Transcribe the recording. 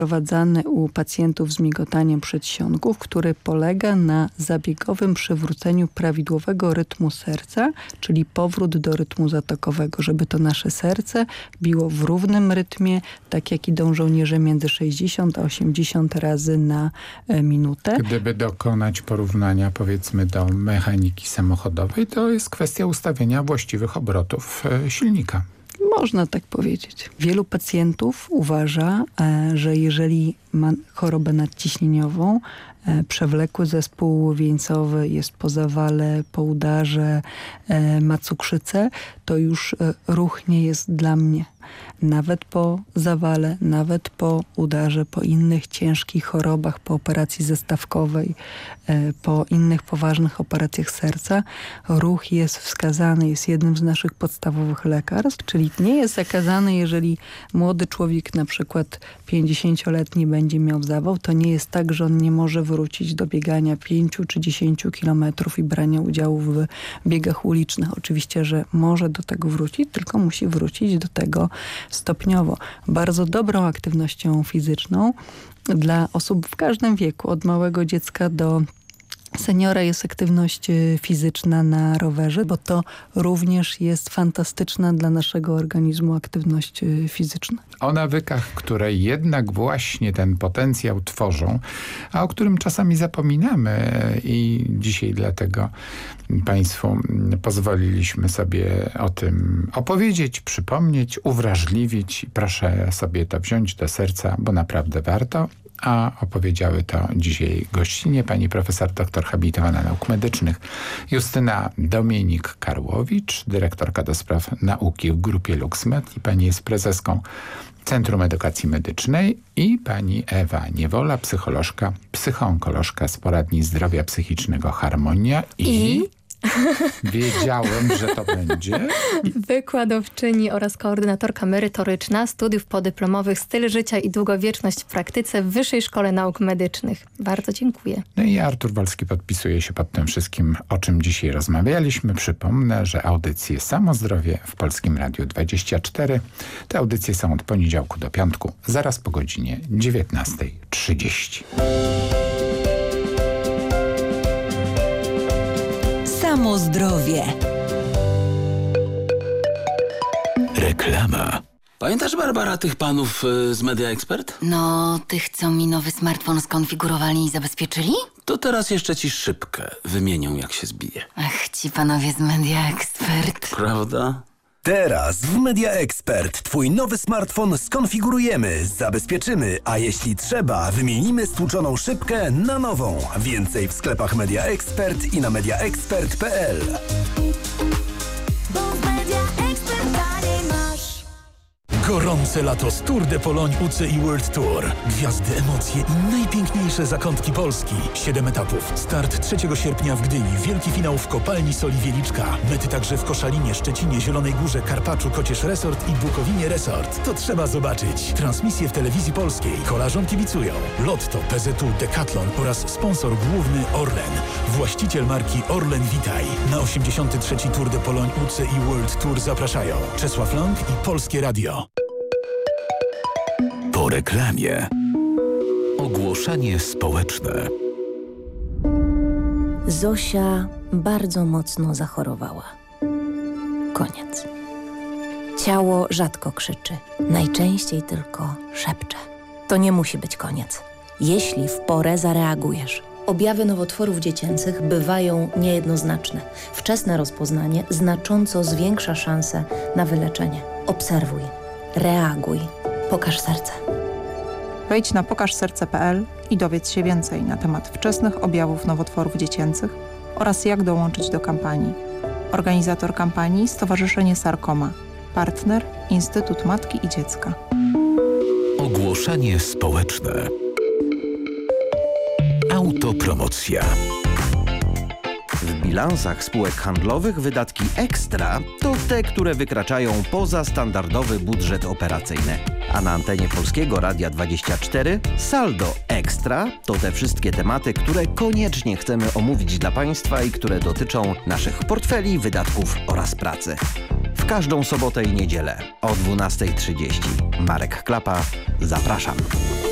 prowadzany u pacjentów z migotaniem przedsionków, który polega na zabiegowym przywróceniu prawidłowego rytmu serca, czyli powrót do rytmu zatokowego, żeby to nasze serce biło w równym rytmie, tak jak idą żołnierze między 60 a 80 razy na minutę. Gdyby dokonać porównania, powiedzmy, do mechaniki samochodowej, to jest kwestia ustawienia właściwych obrotów silnika. Można tak powiedzieć. Wielu pacjentów uważa, że jeżeli ma chorobę nadciśnieniową, przewlekły zespół wieńcowy, jest po zawale, po udarze, ma cukrzycę, to już ruch nie jest dla mnie. Nawet po zawale, nawet po udarze, po innych ciężkich chorobach, po operacji zestawkowej, po innych poważnych operacjach serca, ruch jest wskazany, jest jednym z naszych podstawowych lekarstw, czyli nie jest zakazany, jeżeli młody człowiek, na przykład 50-letni, będzie miał zawał, to nie jest tak, że on nie może wrócić do biegania 5 czy 10 kilometrów i brania udziału w biegach ulicznych. Oczywiście, że może do tego wrócić, tylko musi wrócić do tego stopniowo. Bardzo dobrą aktywnością fizyczną dla osób w każdym wieku, od małego dziecka do seniora, jest aktywność fizyczna na rowerze, bo to również jest fantastyczna dla naszego organizmu aktywność fizyczna. O nawykach, które jednak właśnie ten potencjał tworzą, a o którym czasami zapominamy i dzisiaj dlatego Państwu pozwoliliśmy sobie o tym opowiedzieć, przypomnieć, uwrażliwić. Proszę sobie to wziąć do serca, bo naprawdę warto. A opowiedziały to dzisiaj gościnie pani profesor doktor habilitowana nauk medycznych Justyna Dominik-Karłowicz, dyrektorka do spraw nauki w grupie LuxMed, i pani jest prezeską Centrum Edukacji Medycznej, i pani Ewa Niewola, psycholożka, psychoonkolożka z Poradni Zdrowia Psychicznego Harmonia i... Wiedziałem, że to będzie. Wykładowczyni oraz koordynatorka merytoryczna studiów podyplomowych Styl życia i długowieczność w praktyce w Wyższej Szkole Nauk Medycznych. Bardzo dziękuję. No i Artur Wolski podpisuje się pod tym wszystkim, o czym dzisiaj rozmawialiśmy. Przypomnę, że audycje Samo Zdrowie w Polskim Radiu 24. Te audycje są od poniedziałku do piątku, zaraz po godzinie 19:30. Samo zdrowie. Reklama. Pamiętasz, Barbara, tych panów z Media Expert? No, tych, co mi nowy smartfon skonfigurowali i zabezpieczyli? To teraz jeszcze ci szybkę wymienią, jak się zbije. Ach, ci panowie z Media Expert. Prawda? Teraz w Media Expert twój nowy smartfon skonfigurujemy, zabezpieczymy, a jeśli trzeba, wymienimy stłuczoną szybkę na nową. Więcej w sklepach Media Expert i na mediaexpert.pl. Gorące lato z Tour de Pologne UCI World Tour. Gwiazdy, emocje i najpiękniejsze zakątki Polski. 7 etapów. Start 3 sierpnia w Gdyni. Wielki finał w Kopalni Soli Wieliczka. Mety także w Koszalinie, Szczecinie, Zielonej Górze, Karpaczu, Kocież Resort i Bukowinie Resort. To trzeba zobaczyć. Transmisje w Telewizji Polskiej. Kolarzom kibicują Lotto, PZU, Decathlon oraz sponsor główny Orlen. Właściciel marki Orlen Witaj. Na 83. Tour de Pologne UCI World Tour zapraszają Czesław Lang i Polskie Radio. Po reklamie. Ogłoszenie społeczne. Zosia bardzo mocno zachorowała. Koniec. Ciało rzadko krzyczy, najczęściej tylko szepcze. To nie musi być koniec, jeśli w porę zareagujesz. Objawy nowotworów dziecięcych bywają niejednoznaczne. Wczesne rozpoznanie znacząco zwiększa szanse na wyleczenie. Obserwuj, reaguj, pokaż serce. Wejdź na pokażserce.pl i dowiedz się więcej na temat wczesnych objawów nowotworów dziecięcych oraz jak dołączyć do kampanii. Organizator kampanii Stowarzyszenie Sarkoma. Partner Instytut Matki i Dziecka. Ogłoszenie społeczne. Autopromocja. W bilansach spółek handlowych wydatki ekstra to te, które wykraczają poza standardowy budżet operacyjny. A na antenie Polskiego Radia 24 saldo ekstra to te wszystkie tematy, które koniecznie chcemy omówić dla Państwa i które dotyczą naszych portfeli, wydatków oraz pracy. W każdą sobotę i niedzielę o 12:30. Marek Klapa, zapraszam.